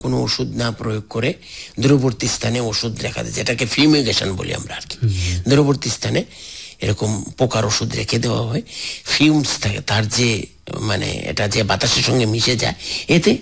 কোনো ওষুধ না প্রয়োগ করে দূরবর্তী স্থানে ওষুধ রেখে দেয়, যেটাকে ফিউমিগেশন বলি আমরা আর কি। দূরবর্তী স্থানে এরকম পোকার ওষুধ রেখে দেওয়া হয়। ফিউমস থাকে, তার যে মানে এটা যে বাতাসের সঙ্গে মিশে যায়, এতে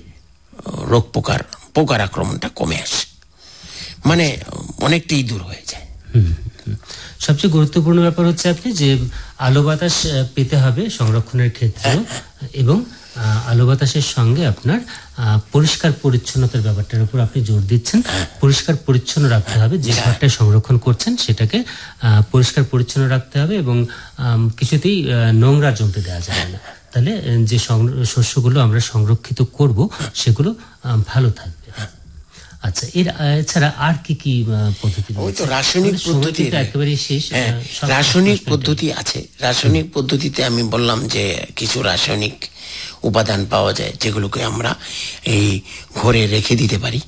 পোকার আক্রমণটা কমে আসে, মানে অনেকটাই দূর হয়ে যায়। সবচেয়ে গুরুত্বপূর্ণ ব্যাপার হচ্ছে আপনি যে আলো বাতাস পেতে হবে সংরক্ষণের ক্ষেত্রে, এবং আলো বাতাসের সঙ্গে আপনার পরিষ্কার পরিচ্ছন্নতার ব্যাপারটার উপর আপনি জোর দিচ্ছেন। পরিষ্কার পরিচ্ছন্ন রাখতে হবে, যে ঘরটায় সংরক্ষণ করছেন সেটাকে পরিষ্কার পরিচ্ছন্ন রাখতে হবে, এবং কিছুতেই নোংরা জমতে দেওয়া যাবে না। তাহলে যে শস্যগুলো আমরা সংরক্ষিত করব সেগুলো ভালো থাকবে। আচ্ছা, এছাড়া আর কি কি পদ্ধতি? ওই তো রাসায়নিক পদ্ধতি, একেবারে শেষ। রাসায়নিক পদ্ধতি আছে। রাসায়নিক পদ্ধতিতে আমি বললাম যে কিছু রাসায়নিক উপাদান পাওয়া যায় যেগুলোকে আমরা এই ঘরে রেখে দিতে পারি,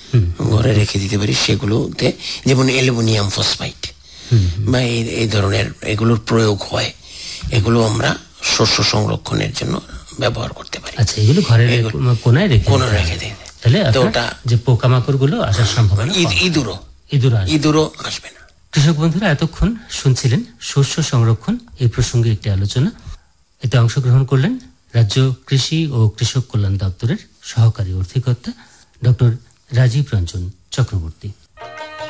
সেগুলোতে যেমন অ্যালুমিনিয়াম ফসফাইড বা এই ধরনের এগুলোর প্রয়োগ হয়। এগুলো আমরা শস্য সংরক্ষণের জন্য ব্যবহার করতে পারি। আচ্ছা, এগুলো ঘরের কোনায় রেখে দিই, তাহলে ওটা যে পোকামাকড় গুলো আসার সম্ভাবনা, ইঁদুরও আসবে না। কৃষক বন্ধুরা, এতক্ষণ শুনছিলেন শস্য সংরক্ষণ এই প্রসঙ্গে একটি আলোচনা। এতে অংশগ্রহণ করলেন রাজ্য কৃষি ও কৃষক কল্যাণ দপ্তরের সহকারী অধিকর্তা ডক্টর রাজীব রঞ্জন চক্রবর্তী।